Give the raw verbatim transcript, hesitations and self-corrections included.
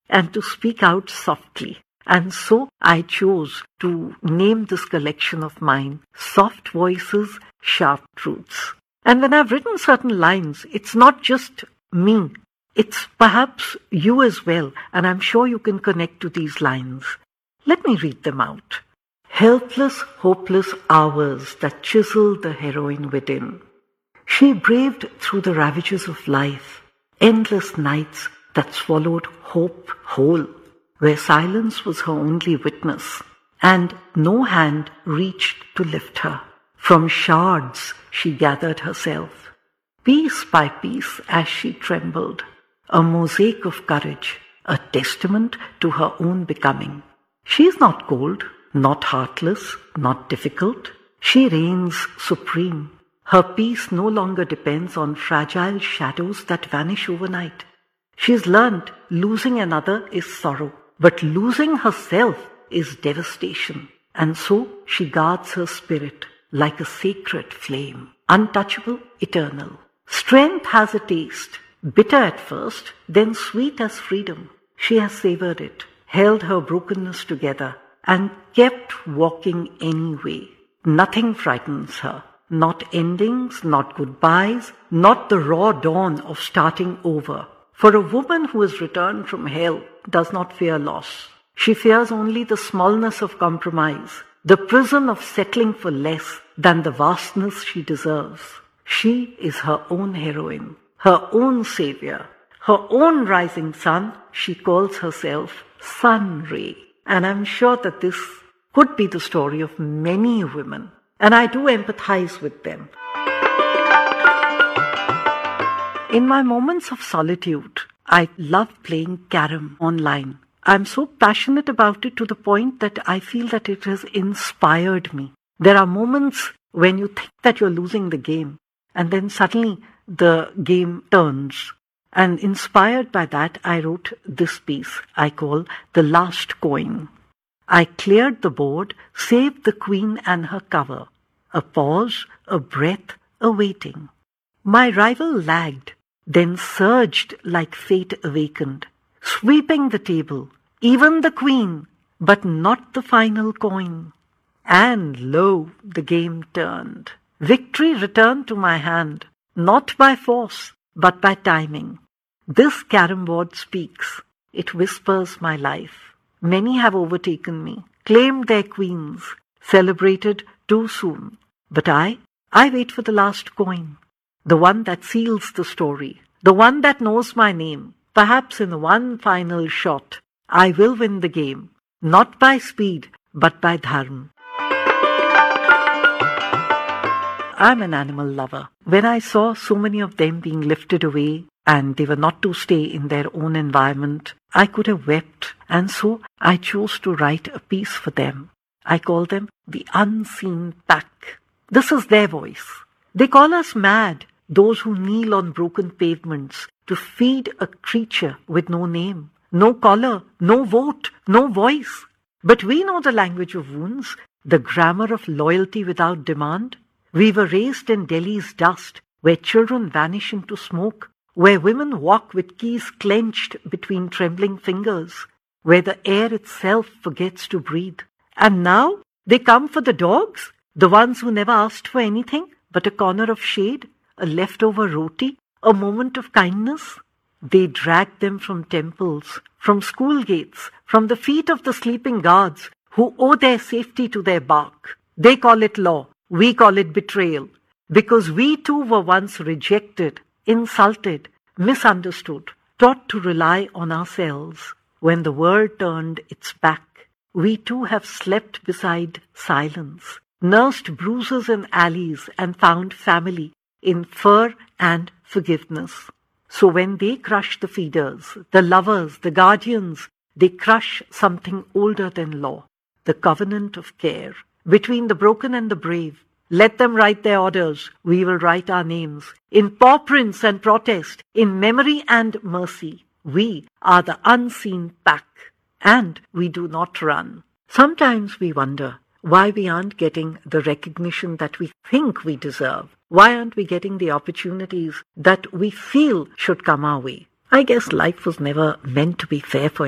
and to speak out softly. And so I chose to name this collection of mine, Soft Voices, Sharp Truths. And when I've written certain lines, it's not just me. It's perhaps you as well, and I'm sure you can connect to these lines. Let me read them out. Helpless, hopeless hours that chiseled the heroine within. She braved through the ravages of life, endless nights that swallowed hope whole, where silence was her only witness, and no hand reached to lift her. From shards she gathered herself, piece by piece as she trembled, a mosaic of courage, a testament to her own becoming. She is not cold, not heartless, not difficult. She reigns supreme. Her peace no longer depends on fragile shadows that vanish overnight. She has learned losing another is sorrow, but losing herself is devastation. And so she guards her spirit like a sacred flame, untouchable, eternal. Strength has a taste, bitter at first, then sweet as freedom. She has savored it, held her brokenness together, and kept walking anyway. Nothing frightens her. Not endings, not goodbyes, not the raw dawn of starting over. For a woman who has returned from hell does not fear loss. She fears only the smallness of compromise, the prison of settling for less than the vastness she deserves. She is her own heroine, her own savior, her own rising sun. She calls herself Sun Ray. And I'm sure that this could be the story of many women. And I do empathize with them. In my moments of solitude, I love playing carom online. I'm so passionate about it to the point that I feel that it has inspired me. There are moments when you think that you're losing the game, and then suddenly the game turns. And inspired by that, I wrote this piece I call The Last Coin. I cleared the board, saved the queen and her cover. A pause, a breath, a waiting. My rival lagged, then surged like fate awakened, sweeping the table, even the queen, but not the final coin. And lo, the game turned. Victory returned to my hand, not by force, but by timing. This carom board speaks. It whispers my life. Many have overtaken me, claimed their queens, celebrated too soon. But I, I wait for the last coin, the one that seals the story, the one that knows my name. Perhaps in one final shot, I will win the game, not by speed, but by dharma. I'm an animal lover. When I saw so many of them being lifted away and they were not to stay in their own environment, I could have wept, and so I chose to write a piece for them. I call them the unseen pack. This is their voice. They call us mad, those who kneel on broken pavements to feed a creature with no name, no collar, no vote, no voice. But we know the language of wounds, the grammar of loyalty without demand. We were raised in Delhi's dust, where children vanish into smoke, where women walk with keys clenched between trembling fingers, where the air itself forgets to breathe. And now they come for the dogs, the ones who never asked for anything but a corner of shade, a leftover roti, a moment of kindness. They drag them from temples, from school gates, from the feet of the sleeping guards who owe their safety to their bark. They call it law, we call it betrayal, because we too were once rejected, insulted, misunderstood, taught to rely on ourselves. When the world turned its back, we too have slept beside silence, nursed bruises in alleys and found family in fur and forgiveness. So when they crush the feeders, the lovers, the guardians, they crush something older than law, the covenant of care. Between the broken and the brave, let them write their orders, we will write our names. In paw prints and protest, in memory and mercy, we are the unseen pack, and we do not run. Sometimes we wonder why we aren't getting the recognition that we think we deserve. Why aren't we getting the opportunities that we feel should come our way? I guess life was never meant to be fair for